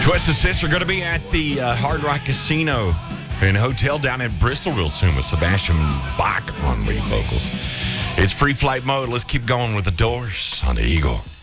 Quest and Sis are going to be at the Hard Rock Casino and Hotel down in Bristol real soon with Sebastian Bach on lead vocals. It's free flight mode. Let's keep going with the Doors on the Eagle.